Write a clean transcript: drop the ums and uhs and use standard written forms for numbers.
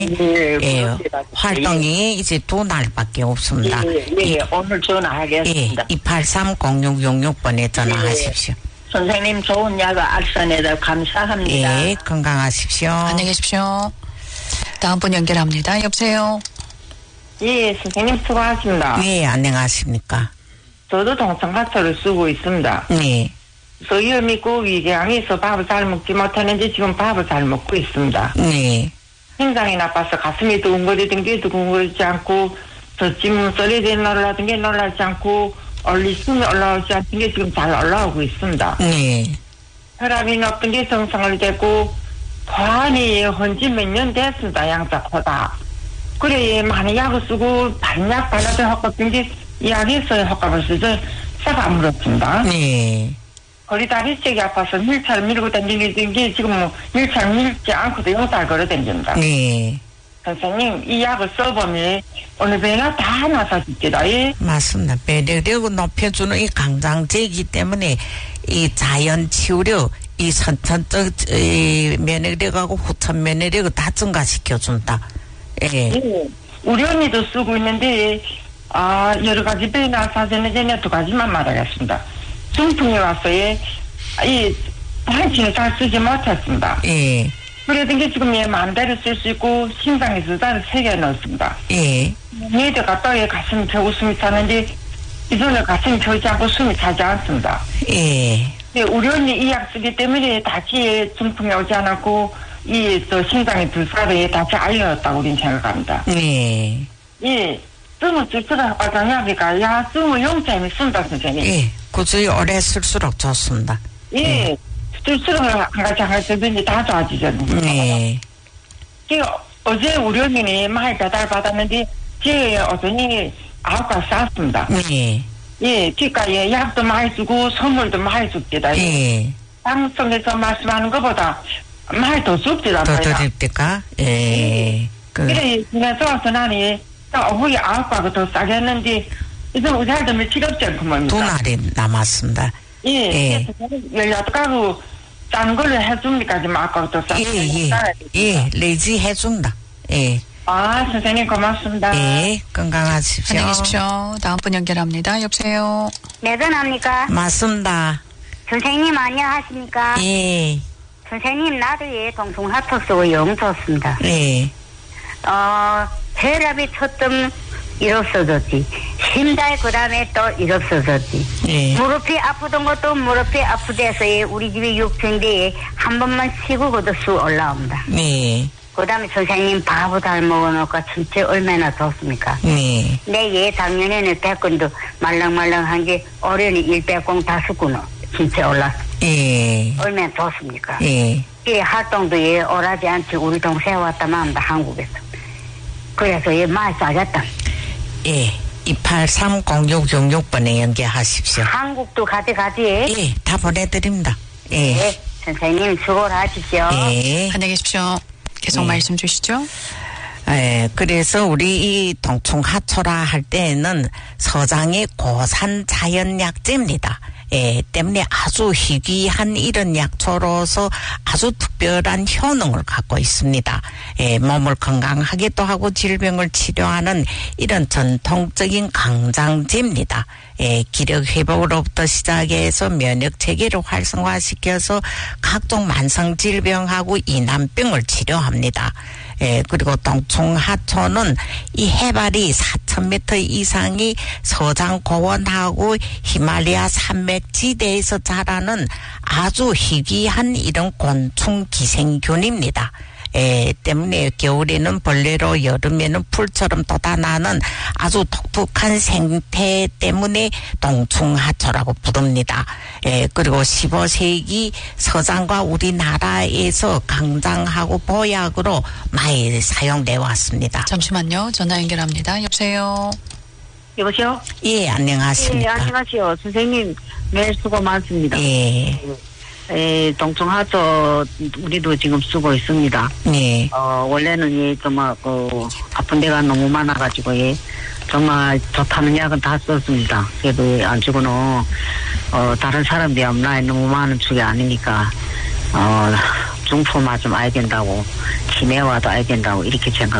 예, 예, 활동이 이제 2날밖에 없습니다. 예, 오늘 전화하겠습니다. 283-0666번에 전화하십시오. 선생님 좋은 약을 알선해서 감사합니다. 예, 건강하십시오. 안녕히 계십시오. 다음 분 연결합니다. 여보세요. 예, 선생님 수고하십니다. 예, 안녕하십니까. 저도 동성하초를 쓰고 있습니다. 네. 소염 있고 위궤양이 있어 밥을 잘 먹지 못하는데 지금 밥을 잘 먹고 있습니다. 네. 심장이 나빠서 가슴이 두근거리던 게 두근거리지 않고 저찜 소리에 놀라던 게 놀라지 않고 숨이 올라오지 않던 게 지금 잘 올라오고 있습니다. 네. 혈압이 높은 게 정상을 되고 관이 헌지 몇 년 됐습니다. 양자코다. 그래 많이 약을 쓰고 반약 발라도 효과없던 게 약에서의 효과를 쓰죠. 싹 안 물었습니다. 네. 허리 다리 쪽이 아파서 밀차를 밀고 다니는 게 지금 밀차를 밀지 않고도 용살 걸어 다닙니다. 네. 선생님 이 약을 써보면 어느 배나 다 나서집니다. 예? 맞습니다. 면역력을 높여주는 이 강장제이기 때문에 이 자연 치유력, 이 선천적 면역력하고 후천 면역력을 다 증가시켜준다. 예. 우리 언니도 쓰고 있는데 여러 가지 배나 사전에 전에 2가지만 말하겠습니다. 중풍이 왔어요. 이 한치는 잘 쓰지 못했습니다. 예. 그러던 게 지금 얘 마음대로 쓸 수 있고 심장에서 잘 3개 넣었습니다. 예. 얘들 또에 가슴이 펴고 숨이 차는데 이전에 가슴이 펴지 않고 숨이 차지 않습니다. 예. 네, 우리 언니 이 약 쓰기 때문에 다시 중풍이 오지 않았고 심장이 불사르에 다시 알려졌다고 우리는 생각합니다. 네. 예. 쓰면 쓸수록 과장약이니까 야 쓰면 영점이 쓴다 선생님. 예. 꾸준히 오래 쓸수록 좋습니다. 예. 쓸수록 한 가지 쓰든지 다 좋아지잖아요. 네. 어제 우리 언니는 많이 배달 받았는데 제 어전이 9가 쌌습니다. 네. 예. 그러니까 약도 많이 주고 선물도 많이 줍니다. 예. 방송에서 말씀하는 것보다 많이 더 줍니다. 더 드립니까? 예. 그래 지나서 와서 나는 어머니 9가가 더 싸게 했는데 이제 우리 아들 며칠 없지 않고 뭡니까? 2날이 남았습니다. 예. 18가구 싼 걸로 해줍니까? 지금 아까가 더 싸게. 예. 레지 해준다. 예. 선생님 고맙습니다. 예. 건강하십시오. 안녕히 계십시오. 다음 분 연결합니다. 여보세요. 네, 전화입니까? 맞습니다. 선생님 안녕하십니까? 예. 선생님 나도 동성하초 쓰고 영 좋습니다. 예. 혈압이 초점 일없어졌지. 심장 그 다음에 또 일없어졌지. 예. 무릎이 아프던 것도 무릎이 아프대서 우리 집에 6평대에 한 번만 쉬고 그도 쑥 올라옵니다. 네. 그 다음에 선생님 밥을 잘 먹어놓고 진짜 얼마나 좋습니까? 네. 내 작년에는 백근도 말랑말랑한 게 올해는 100공 5근은 진짜 올랐어. 예. 얼마나 좋습니까? 예. 이 활동도 오라지 않지 우리 동생 왔다만 합니다. 한국에서. 그래서 많이 싸겠다. 예. 283-0666번에 연결하십시오. 한국도 가지. 예. 다 보내드립니다. 예. 네. 선생님 수고를 하십시오. 예. 안녕히 계십시오. 계속 말씀 주시죠. 예, 그래서 우리 이 동충하초라 할 때에는 서장의 고산 자연약재입니다. 예, 때문에 아주 희귀한 이런 약초로서 아주 특별한 효능을 갖고 있습니다. 예, 몸을 건강하게도 하고 질병을 치료하는 이런 전통적인 강장제입니다. 예, 기력 회복으로부터 시작해서 면역 체계를 활성화시켜서 각종 만성 질병하고 이난병을 치료합니다. 예, 그리고 동충하초는 이 해발이 4,000m 이상이 서장 고원하고 히말라야 산맥지대에서 자라는 아주 희귀한 이런 곤충 기생균입니다. 때문에 겨울에는 벌레로 여름에는 풀처럼 돋아나는 아주 독특한 생태 때문에 동충하초라고 부릅니다. 그리고 15세기 서장과 우리나라에서 강장하고 보약으로 많이 사용되어 왔습니다. 잠시만요. 전화 연결합니다. 여보세요. 여보세요? 예, 안녕하십니까. 예, 안녕하세요. 선생님, 네, 수고 많습니다. 예. 동충하초 우리도 지금 쓰고 있습니다. 네. 원래는 정말 아픈 데가 너무 많아가지고 정말 좋다는 약은 다 썼습니다. 그래도 안 주고는 다른 사람들이 나이 너무 많은 축이 아니니까 중풍만 좀 아야 된다고 치매와도 아야 된다고 이렇게 생각.